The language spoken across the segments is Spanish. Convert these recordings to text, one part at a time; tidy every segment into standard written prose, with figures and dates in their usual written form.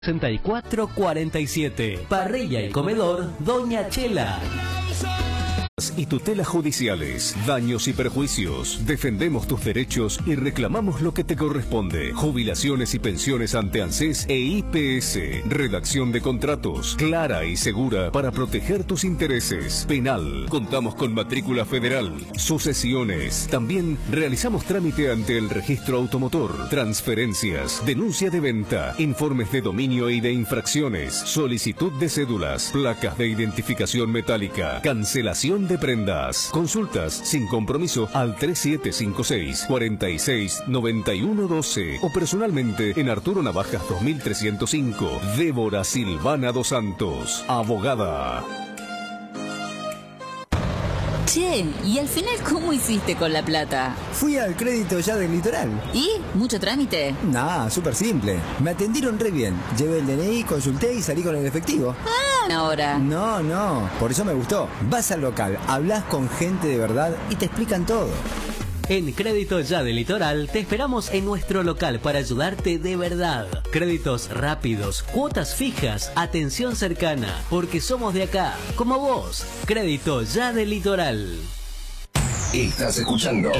6447. Parrilla y comedor Doña Chela. Y tutelas judiciales, daños y perjuicios. Defendemos tus derechos y reclamamos lo que te corresponde. Jubilaciones y pensiones ante ANSES e IPS. Redacción de contratos, clara y segura para proteger tus intereses. Penal, contamos con matrícula federal. Sucesiones, también realizamos trámite ante el registro automotor. Transferencias, denuncia de venta, informes de dominio y de infracciones. Solicitud de cédulas, placas de identificación metálica, cancelación de prendas. Consultas sin compromiso al 3756 46 91 12 o personalmente en Arturo Navajas 2305. Débora Silvana dos Santos, abogada. Che, ¿y al final cómo hiciste con la plata? Fui al Crédito Ya del Litoral. ¿Y? ¿Mucho trámite? Nah, súper simple. Me atendieron re bien. Llevé el DNI, consulté y salí con el efectivo. Ah, ahora. No, por eso me gustó. Vas al local, hablas con gente de verdad y te explican todo. En Crédito Ya del Litoral te esperamos en nuestro local para ayudarte de verdad. Créditos rápidos, cuotas fijas, atención cercana, porque somos de acá, como vos. Crédito Ya del Litoral. Estás escuchando.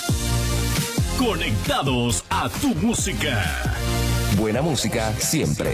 Conectados a tu música. Buena música siempre.